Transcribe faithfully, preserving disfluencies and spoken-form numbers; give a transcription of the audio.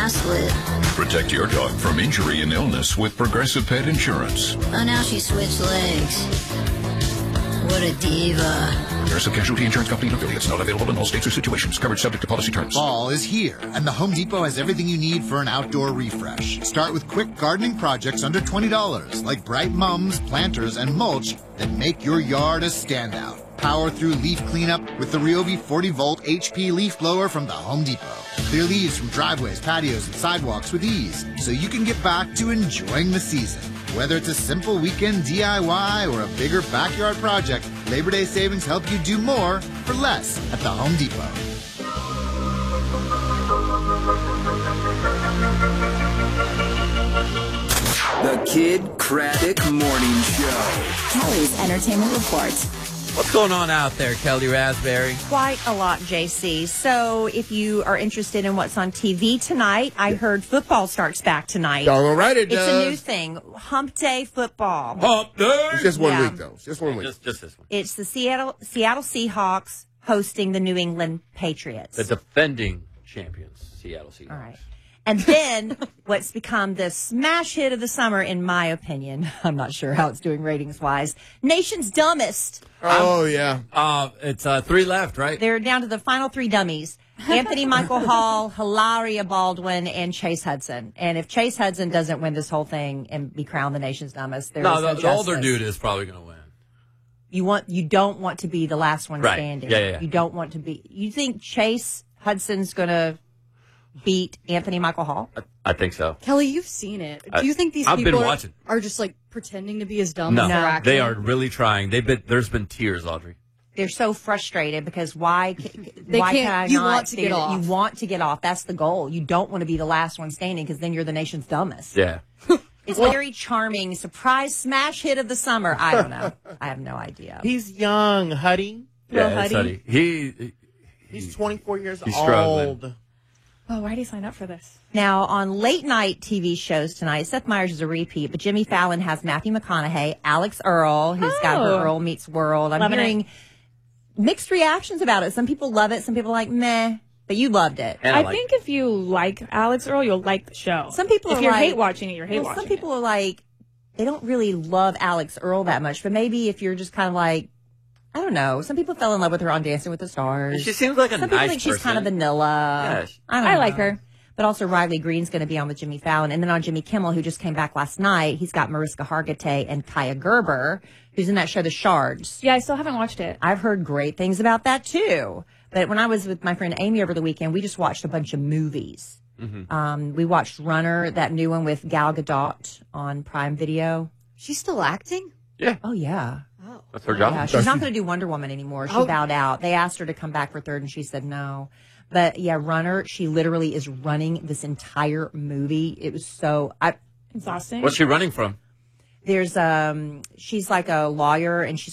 split. Protect your dog from injury and illness with Progressive Pet Insurance. Oh, now she switched legs. What a diva. Progressive Casualty Insurance Company and affiliates. Not available in all states or situations. Coverage subject to policy terms. Fall is here, and the Home Depot has everything you need for an outdoor refresh. Start with quick gardening projects under twenty dollars, like bright mums, planters, and mulch that make your yard a standout. Power through leaf cleanup with the Ryobi forty volt H P leaf blower from the Home Depot. Clear leaves from driveways, patios, and sidewalks with ease, so you can get back to enjoying the season. Whether it's a simple weekend D I Y or a bigger backyard project, Labor Day savings help you do more for less at the Home Depot. The Kid Craddock Morning Show. Kelly's Entertainment Report. What's going on out there, Kelly Raspberry? Quite a lot, J C. So if you are interested in what's on T V tonight, I heard football starts back tonight. All right, it does. It's a new thing. Hump Day football. Hump Day! It's just one Yeah. week, though. It's just one week. Just, just this one. It's the Seattle Seattle Seahawks hosting the New England Patriots. The defending champions, Seattle Seahawks. All right. And then what's become the smash hit of the summer, in my opinion, I'm not sure how it's doing ratings-wise, Nation's Dumbest. Oh, yeah. Uh, it's uh, three left, right? They're down to the final three dummies. Anthony Michael Hall, Hilaria Baldwin, and Chase Hudson. And if Chase Hudson doesn't win this whole thing and be crowned the nation's dumbest, there no, is no the, justice. the older dude is probably going to win. You want, you don't want to be the last one Right. standing. Yeah, yeah, yeah. You don't want to be. You think Chase Hudson's going to beat Anthony Michael Hall? I, I think so. Kelly, you've seen it. I- Do you think these I've people been are, watching. are just like pretending to be as dumb No, as they're acting? they are really trying. They've been. There's been tears, Audrey. They're so frustrated because why? They why can't- can I you not want to figure get that- off. You want to get off. That's the goal. You don't want to be the last one standing because then you're the nation's dumbest. Yeah. It's very charming. Surprise smash hit of the summer. I don't know. I have no idea. He's young, Huddy. Yeah, Little it's Huddy. Huddy. He, he He's twenty-four years he's old. struggling. Oh, why did he sign up for this? Now, on late night T V shows tonight, Seth Meyers is a repeat, but Jimmy Fallon has Matthew McConaughey, Alex Earl, who's got her Oh. Earl Meets World. I'm Loving hearing mixed reactions about it. Some people love it. Some people are like, meh. But you loved it. And I like, think if you like Alex Earl, you'll like the show. Some people if are you're like, hate watching it, you're hate well, watching some people are like, they don't really love Alex Earl that much. But maybe if you're just kind of like, I don't know. Some people fell in love with her on Dancing with the Stars. she seems like a Some nice people think she's kind of person. vanilla. Yeah, she- I don't I know. like her. But also Riley Green's going to be on with Jimmy Fallon. And then on Jimmy Kimmel, who just came back last night, he's got Mariska Hargitay and Kaya Gerber, who's in that show, The Shards. Yeah, I still haven't watched it. I've heard great things about that, too. But when I was with my friend Amy over the weekend, we just watched a bunch of movies. Mm-hmm. Um, we watched Runner, that new one with Gal Gadot on Prime Video. She's still acting? Yeah. Oh, yeah. Oh. That's her job. Yeah, she's not going to do Wonder Woman anymore. She Oh. bowed out. They asked her to come back for third, and she said no. But yeah, Runner, she literally is running this entire movie. It was so. I, Exhausting. What's she running from? there's um, she's like a lawyer, and she's